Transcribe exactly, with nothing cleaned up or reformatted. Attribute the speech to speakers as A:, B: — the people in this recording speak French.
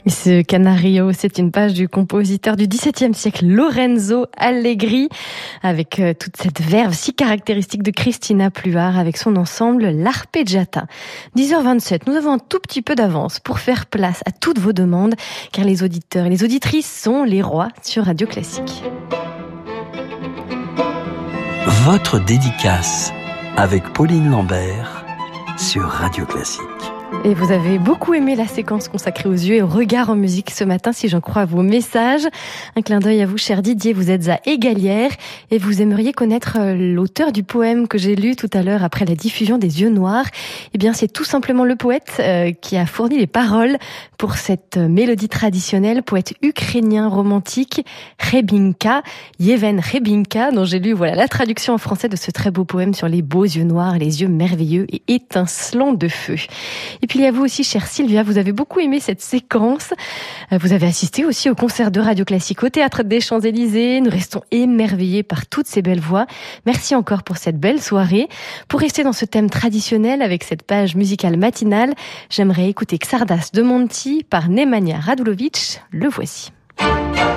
A: Et ce Canario, c'est une page du compositeur du dix-septième siècle, Lorenzo Allegri, avec euh, toute cette verve si caractéristique de Christina Pluart avec son ensemble L'Arpeggiata. dix heures vingt-sept, nous avons un tout petit peu d'avance pour faire place à toutes vos demandes, car les auditeurs et les auditrices sont les rois sur Radio Classique.
B: Votre dédicace avec Pauline Lambert sur Radio Classique.
A: Et vous avez beaucoup aimé la séquence consacrée aux yeux et au regard en musique ce matin, si j'en crois à vos messages. Un clin d'œil à vous, cher Didier, vous êtes à Égalière et vous aimeriez connaître l'auteur du poème que j'ai lu tout à l'heure après la diffusion des Yeux Noirs. Eh bien, c'est tout simplement le poète euh, qui a fourni les paroles pour cette mélodie traditionnelle, poète ukrainien romantique, Rebinka, Yeven Rebinka, dont j'ai lu voilà la traduction en français de ce très beau poème sur les beaux yeux noirs, les yeux merveilleux et étincelants de feu. Et puis il y a vous aussi, chère Sylvia, vous avez beaucoup aimé cette séquence. Vous avez assisté aussi au concert de Radio Classique au Théâtre des Champs-Élysées. Nous restons émerveillés par toutes ces belles voix. Merci encore pour cette belle soirée. Pour rester dans ce thème traditionnel avec cette page musicale matinale, j'aimerais écouter Xardas de Monti par Nemanja Radulovic. Le voici.